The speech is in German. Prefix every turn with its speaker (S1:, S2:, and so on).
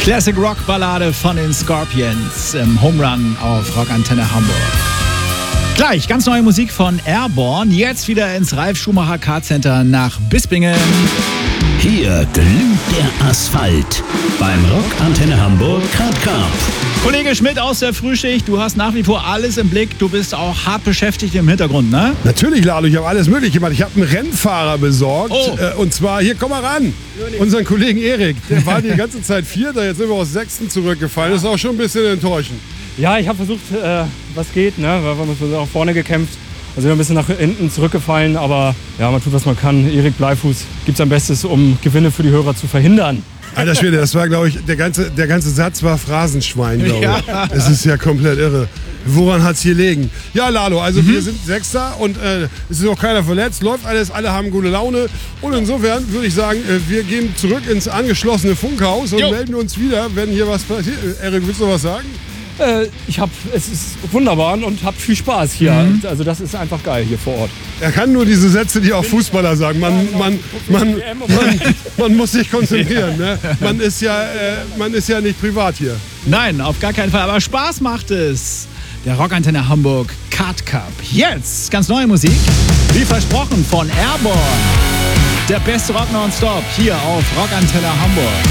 S1: Classic Rock Ballade von den Scorpions im Home Run auf Rockantenne Hamburg. Gleich ganz neue Musik von Airborne. Jetzt wieder ins Ralf Schumacher Kart Center nach Bispingen.
S2: Hier glüht der Asphalt beim Rockantenne Hamburg Kart Cup.
S1: Kollege Schmidt aus der Frühschicht, du hast nach wie vor alles im Blick. Du bist auch hart beschäftigt im Hintergrund, ne?
S3: Natürlich, Lalo, ich habe alles möglich gemacht. Ich habe einen Rennfahrer besorgt. Und zwar, hier, komm mal ran. Unseren Kollegen Erik. Der war die ganze Zeit Vierter, jetzt sind wir aus Sechsten zurückgefallen. Das ist auch schon ein bisschen enttäuschend.
S4: Ja, ich habe versucht, was geht, ne? Wir haben auch vorne gekämpft. Also wir sind ein bisschen nach hinten zurückgefallen, aber ja, man tut, was man kann. Erik Bleifuß gibt sein Bestes, um Gewinne für die Hörer zu verhindern.
S3: Alter Schwede, das war, glaube ich, der ganze Satz war Phrasenschwein, glaube ich. Ja. Es ist ja komplett irre. Woran hat es hier liegen? Ja, Lalo, also wir sind Sechster und es ist auch keiner verletzt, läuft alles, alle haben gute Laune. Und insofern würde ich sagen, wir gehen zurück ins angeschlossene Funkhaus und melden uns wieder, wenn hier was passiert. Erik, willst du was sagen?
S4: Es ist wunderbar und hab viel Spaß hier. Also das ist einfach geil hier vor Ort.
S3: Er kann nur diese Sätze, die auch Fußballer sagen. Man muss sich konzentrieren. Ne? Man ist ja nicht privat hier.
S1: Nein, auf gar keinen Fall. Aber Spaß macht es. Der Rockantenne Hamburg Kart Cup. Jetzt ganz neue Musik. Wie versprochen von Airborne. Der beste Rock nonstop hier auf Rockantenne Hamburg.